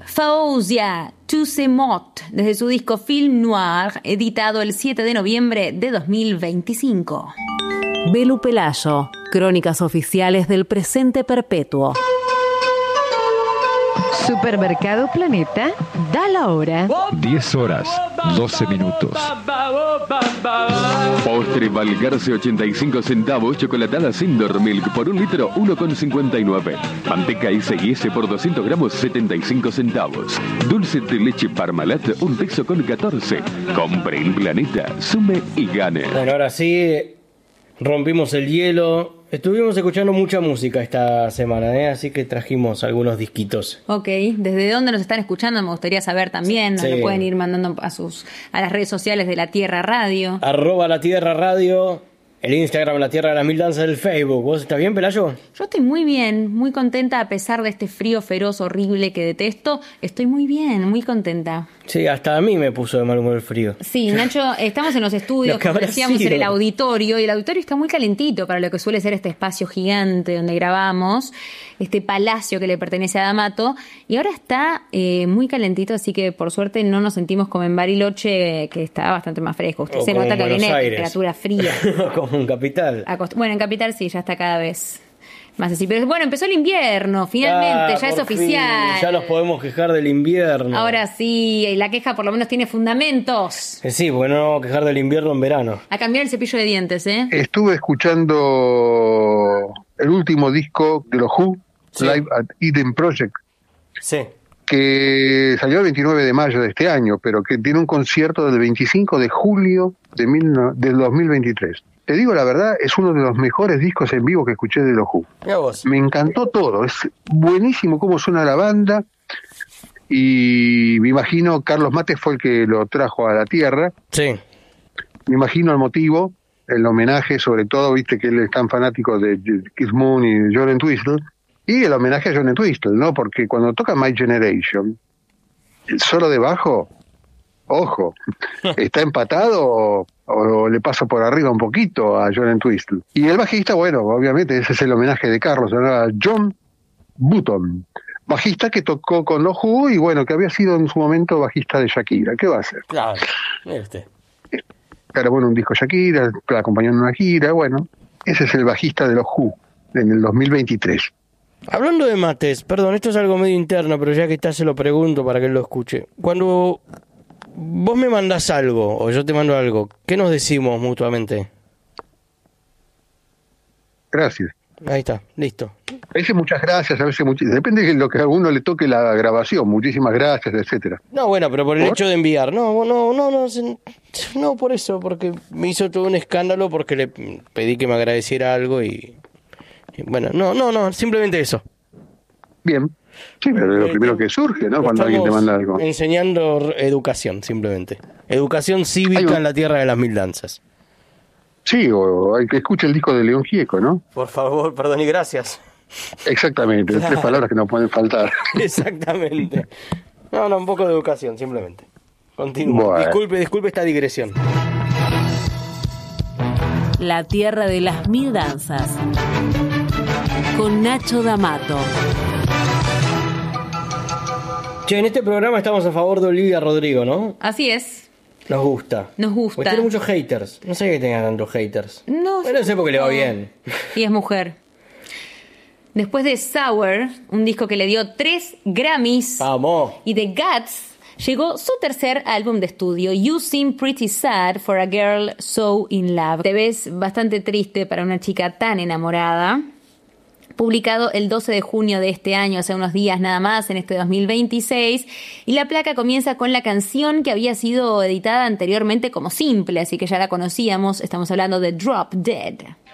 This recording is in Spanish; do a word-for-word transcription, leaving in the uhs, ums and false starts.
Fausia Toussaint, desde su disco Film Noir, editado el siete de noviembre de dos mil veinticinco. Belu Pelayo, crónicas oficiales del presente perpetuo. Supermercado Planeta da la hora. diez horas, doce minutos. Postre Valgarce ochenta y cinco centavos, chocolatada Cinder Milk por un litro uno con cincuenta y nueve. Manteca S y S por doscientos gramos setenta y cinco centavos. Dulce de leche Parmalat un peso con catorce. Compre en Planeta, sume y gane. Bueno, ahora sí, rompimos el hielo. Estuvimos escuchando mucha música esta semana, ¿eh? Así que trajimos algunos disquitos. Ok, ¿desde dónde nos están escuchando? Me gustaría saber también. Nos Sí. lo pueden ir mandando a sus a las redes sociales de La Tierra Radio. Arroba La Tierra Radio, el Instagram La Tierra de las Mil Danzas, el Facebook. ¿Vos estás bien, Pelayo? Yo estoy muy bien, muy contenta a pesar de este frío feroz, horrible que detesto. Estoy muy bien, muy contenta. Sí, hasta a mí me puso de mal humor el frío. Sí, Nacho, estamos en los estudios, Lo que como habrá decíamos, sido. en el auditorio, y el auditorio está muy calentito para lo que suele ser este espacio gigante donde grabamos, este palacio que le pertenece a D'Amato, y ahora está eh, muy calentito, así que por suerte no nos sentimos como en Bariloche, que está bastante más fresco. Usted O se como nota en que Buenos viene de Aires. temperatura fría. Como en Capital. Acost- Bueno, en Capital sí, ya está cada vez más así. Pero bueno, empezó el invierno, finalmente, Ah, ya es por fin, oficial. ya nos podemos quejar del invierno. Ahora sí, y la queja por lo menos tiene fundamentos. Eh, Sí, porque no nos vamos a quejar del invierno en verano. A cambiar el cepillo de dientes, ¿eh? Estuve escuchando el último disco de los Who, Sí. Live at Eden Project, Sí. que salió el veintinueve de mayo de este año, pero que tiene un concierto del veinticinco de julio de mil, no- del dos mil veintitrés. Te digo la verdad, es uno de los mejores discos en vivo que escuché de los Who. Mira vos. Me encantó todo, es buenísimo cómo suena la banda, y me imagino Carlos Mates fue el que lo trajo a la Tierra. Sí. Me imagino el motivo, el homenaje, sobre todo, viste que él es tan fanático de Keith Moon y de John Entwistle, y el homenaje a John Entwistle, ¿no? Porque cuando toca My Generation, el solo de bajo, ojo, está empatado o, o le pasa por arriba un poquito a John Entwistle. Y el bajista, bueno, obviamente ese es el homenaje de Carlos, ¿no? A John Button, bajista que tocó con los Who y bueno, que había sido en su momento bajista de Shakira. ¿Qué va a hacer? Claro. Mire usted. Claro, bueno, un disco Shakira, la acompañó en una gira, bueno, ese es el bajista de los Who en el dos mil veintitrés. Hablando de mates, perdón, esto es algo medio interno, pero ya que está se lo pregunto para que él lo escuche. Cuando vos me mandás algo o yo te mando algo, ¿qué nos decimos mutuamente? Gracias. Ahí está, listo. A veces muchas gracias, a veces muchas, depende de lo que a uno le toque la grabación, muchísimas gracias, etcétera. No, bueno, pero por el ¿Por? hecho de enviar. No, no, no, no, se- no por eso, porque me hizo todo un escándalo porque le pedí que me agradeciera algo y, y bueno, no, no, no, simplemente eso. Bien. Sí, pero es lo primero que surge, ¿no? Cuando alguien te Estamos manda algo. enseñando educación, simplemente. Educación cívica Hay un- en la tierra de las mil danzas. Sí, o hay que escuchar el disco de León Gieco, ¿no? Por favor, perdón y gracias. Exactamente, Claro. tres palabras que no pueden faltar. Exactamente. No, no, un poco de educación, simplemente. Continúa. Bueno. Disculpe, disculpe esta digresión. La Tierra de las Mil Danzas. Con Nacho D'Amato. Che, en este programa estamos a favor de Olivia Rodrigo, ¿no? Así es. Nos gusta. Nos gusta. Porque tiene muchos haters. No sé que tenga tantos haters. No, Pero sé porque le va no. bien. Y es mujer. Después de Sour, un disco que le dio tres Grammys, Vamos. y de Guts, llegó su tercer álbum de estudio, You Seem Pretty Sad for a Girl So In Love. Te ves bastante triste para una chica tan enamorada. Publicado el doce de junio de este año, hace unos días nada más, en este dos mil veintiséis, y la placa comienza con la canción que había sido editada anteriormente como simple, así que ya la conocíamos, estamos hablando de Drop Dead.